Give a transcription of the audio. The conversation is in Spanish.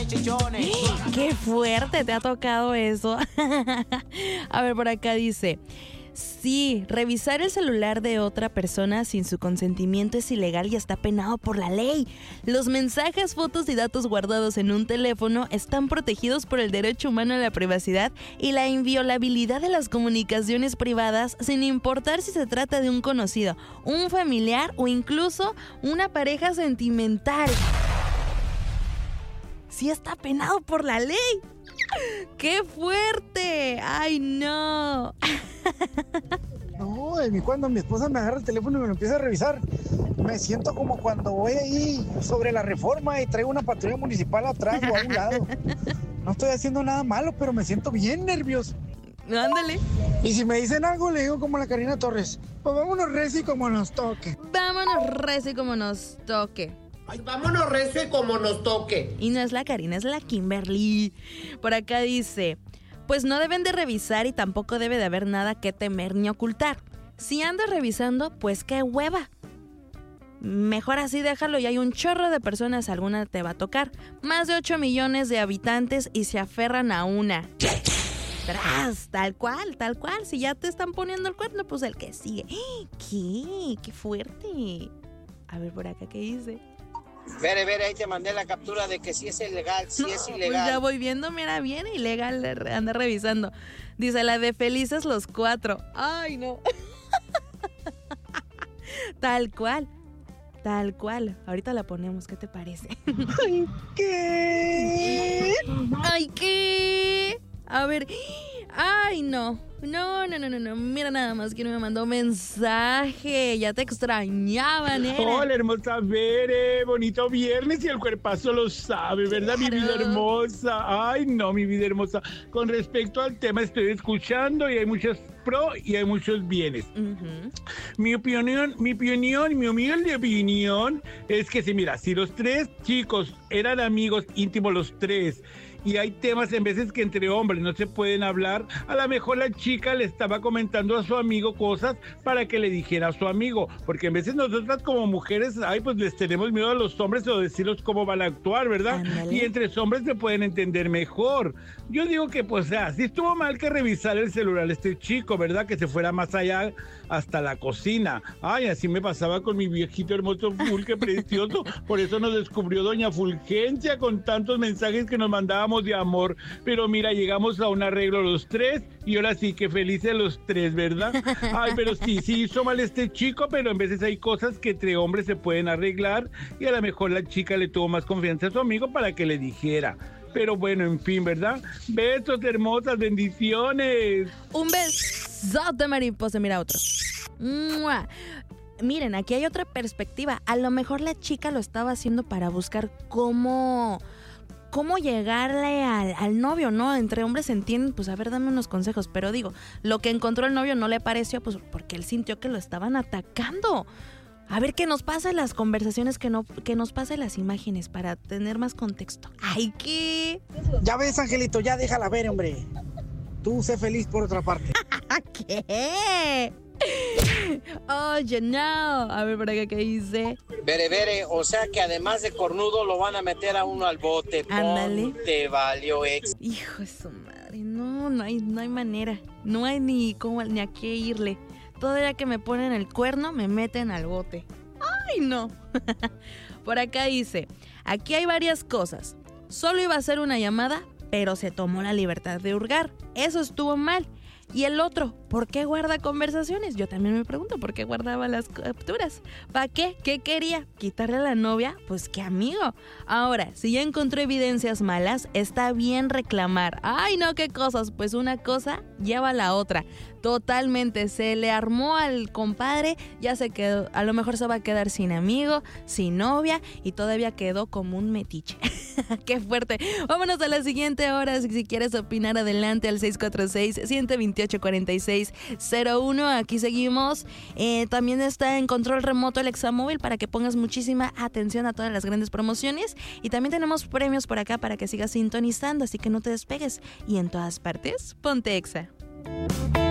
chichones. ¡Qué fuerte te ha tocado eso! A ver, por acá dice... Sí, revisar el celular de otra persona sin su consentimiento es ilegal y está penado por la ley. Los mensajes, fotos y datos guardados en un teléfono están protegidos por el derecho humano a la privacidad y la inviolabilidad de las comunicaciones privadas, sin importar si se trata de un conocido, un familiar o incluso una pareja sentimental. Sí está penado por la ley. ¡Qué fuerte! ¡Ay, no! No, de mí cuando mi esposa me agarra el teléfono y me lo empieza a revisar, me siento como cuando voy ahí sobre la Reforma y traigo una patrulla municipal atrás o a un lado. No estoy haciendo nada malo, pero me siento bien nervioso. Ándale. Y si me dicen algo, le digo como la Karina Torres, pues vámonos reci como nos toque. Vámonos reci como nos toque. Ay, vámonos recio como nos toque. Y no es la Karina, es la Kimberly. Por acá dice, pues no deben de revisar y tampoco debe de haber nada que temer ni ocultar. Si andas revisando, pues qué hueva. Mejor así déjalo y hay un chorro de personas, alguna te va a tocar. Más de 8 millones de habitantes y se aferran a una. Tras, tal cual. Si ya te están poniendo el cuerno, pues el que sigue. ¿Qué? ¡Qué fuerte! A ver por acá, ¿qué dice? Vere, ahí te mandé la captura de que sí es ilegal, sí es ilegal. Pues ya voy viendo, mira, bien ilegal, anda revisando. Dice, la de felices los 4. Ay, no. Tal cual. Ahorita la ponemos, ¿qué te parece? Ay, ¿qué? Ay, ¿qué? A ver, ay, no. Mira nada más que no me mandó mensaje. Ya te extrañaba, nena. Hola, hermosa Bere. Bonito viernes y el cuerpazo lo sabe, ¿verdad, Claro. mi vida hermosa? Ay, no, mi vida hermosa. Con respecto al tema, estoy escuchando y hay muchos pro y hay muchos bienes. Uh-huh. Mi humilde opinión es que si los tres chicos eran amigos íntimos los tres, y hay temas en veces que entre hombres no se pueden hablar, a lo mejor la chica le estaba comentando a su amigo cosas para que le dijera a su amigo, porque en veces nosotras como mujeres, pues les tenemos miedo a los hombres o decirles cómo van a actuar, ¿verdad? Ándale. Y entre hombres se pueden entender mejor. Yo digo que pues sí estuvo mal que revisar el celular este chico, ¿verdad? Que se fuera más allá hasta la cocina. Ay, así me pasaba con mi viejito hermoso Fulque precioso, por eso nos descubrió doña Fulgencia con tantos mensajes que nos mandábamos de amor, pero mira, llegamos a un arreglo los tres y ahora sí que felices los tres, ¿verdad? Ay, pero sí hizo mal este chico, pero en veces hay cosas que entre hombres se pueden arreglar y a lo mejor la chica le tuvo más confianza a su amigo para que le dijera. Pero bueno, en fin, ¿verdad? Besos hermosas, bendiciones. Un besote, mariposa. Mira otro. ¡Mua! Miren, aquí hay otra perspectiva. A lo mejor la chica lo estaba haciendo para buscar cómo llegarle al novio, ¿no? Entre hombres se entienden, pues a ver, dame unos consejos. Pero digo, lo que encontró el novio no le pareció, pues porque él sintió que lo estaban atacando. A ver qué nos pasa en las conversaciones, que nos pase las imágenes para tener más contexto. ¡Ay, qué! Ya ves, Angelito, ya déjala ver, hombre. Tú sé feliz por otra parte. ¿Qué? Oye, no. A ver, por acá, ¿qué dice? Vere, o sea que además de cornudo lo van a meter a uno al bote. Ándale. Te valió ex. Hijo de su madre, no hay manera. No hay ni a qué irle. Todavía que me ponen el cuerno, me meten al bote. ¡Ay, no! Por acá dice, aquí hay varias cosas. Solo iba a hacer una llamada, pero se tomó la libertad de hurgar. Eso estuvo mal. Y el otro, ¿por qué guarda conversaciones? Yo también me pregunto, ¿por qué guardaba las capturas? ¿Para qué? ¿Qué quería? ¿Quitarle a la novia? Pues qué amigo. Ahora, si ya encontró evidencias malas, está bien reclamar. ¡Ay, no, qué cosas! Pues una cosa lleva a la otra. Totalmente, se le armó al compadre, ya se quedó, a lo mejor se va a quedar sin amigo, sin novia y todavía quedó como un metiche. ¡Qué fuerte! Vámonos a la siguiente hora, si quieres opinar adelante al 646-128-4601, aquí seguimos. También está en control remoto el Examóvil para que pongas muchísima atención a todas las grandes promociones y también tenemos premios por acá para que sigas sintonizando, así que no te despegues y en todas partes, ponte Exa.